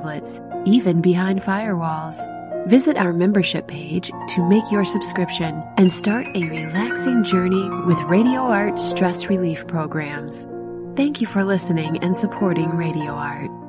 tablets, even behind firewalls. Visit our membership page to make your subscription and start a relaxing journey with Radio Art stress relief programs. Thank you for listening and supporting Radio Art.